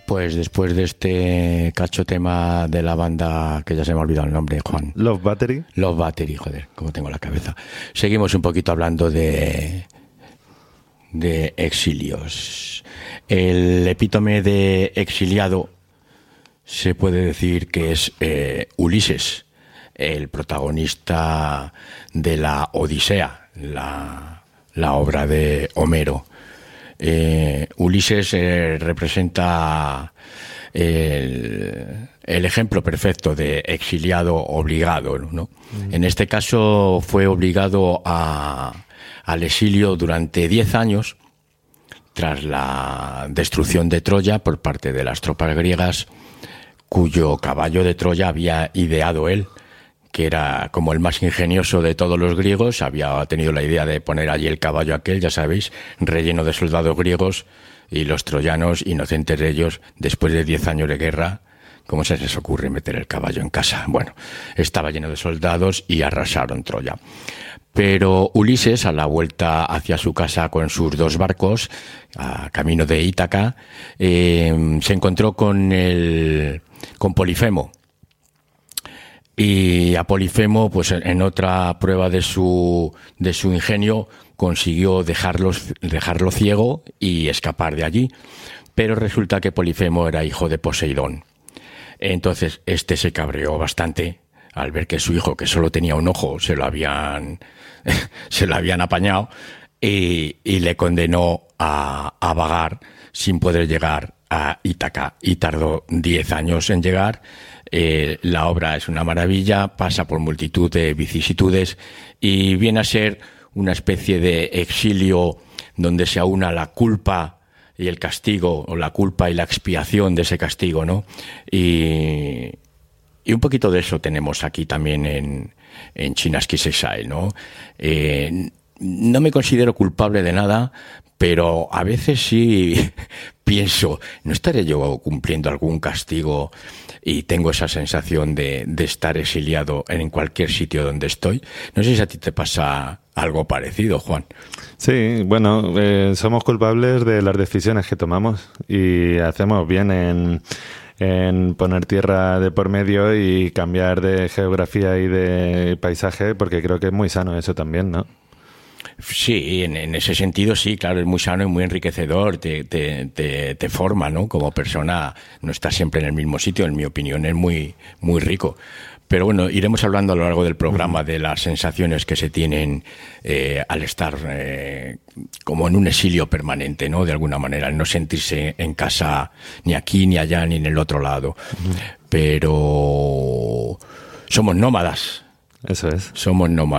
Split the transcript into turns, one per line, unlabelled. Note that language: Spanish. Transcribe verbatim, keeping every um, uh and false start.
Pues después de este cacho tema de la banda, que ya se me ha olvidado el nombre, Juan.
Love Battery.
Love Battery, joder, como tengo la cabeza. Seguimos un poquito hablando de, de exilios. El epítome de exiliado se puede decir que es eh, Ulises, el protagonista de la Odisea, la, la obra de Homero. Eh, Ulises eh, representa el, el ejemplo perfecto de exiliado obligado, ¿no? Mm. En este caso fue obligado a, al exilio durante diez años tras la destrucción de Troya por parte de las tropas griegas, cuyo caballo de Troya había ideado él, que era como el más ingenioso de todos los griegos. Había tenido la idea de poner allí el caballo aquel, ya sabéis, relleno de soldados griegos, y los troyanos, inocentes de ellos, después de diez años de guerra, ¿cómo se les ocurre meter el caballo en casa? Bueno, estaba lleno de soldados y arrasaron Troya. Pero Ulises, a la vuelta hacia su casa con sus dos barcos, a camino de Ítaca, eh, se encontró con, el, con Polifemo. Y a Polifemo, pues en otra prueba de su de su ingenio, consiguió dejarlos, dejarlo ciego y escapar de allí. Pero resulta que Polifemo era hijo de Poseidón. Entonces este se cabreó bastante al ver que su hijo, que solo tenía un ojo, se lo habían se lo habían apañado, y, y le condenó a, a vagar sin poder llegar a Ítaca. Y tardó diez años en llegar. Eh, la obra es una maravilla, pasa por multitud de vicisitudes y viene a ser una especie de exilio donde se aúna la culpa y el castigo, o la culpa y la expiación de ese castigo, ¿no? Y, y un poquito de eso tenemos aquí también en, en Chinaski's Exile, ¿no? Eh, no me considero culpable de nada, pero a veces sí pienso, ¿no estaré yo cumpliendo algún castigo? Y tengo esa sensación de, de estar exiliado en cualquier sitio donde estoy. No sé si a ti te pasa algo parecido, Juan.
Sí, bueno, eh, somos culpables de las decisiones que tomamos y hacemos bien en, en poner tierra de por medio y cambiar de geografía y de paisaje, porque creo que es muy sano eso también, ¿no?
Sí, en, en ese sentido sí, claro, es muy sano y muy enriquecedor, te, te, te, te forma, ¿no? Como persona, no estás siempre en el mismo sitio, en mi opinión, es muy, muy rico. Pero bueno, iremos hablando a lo largo del programa de las sensaciones que se tienen eh, al estar eh, como en un exilio permanente, ¿no? De alguna manera, al no sentirse en casa ni aquí, ni allá, ni en el otro lado. Uh-huh. Pero somos nómadas.
Eso es.
Somos nómadas.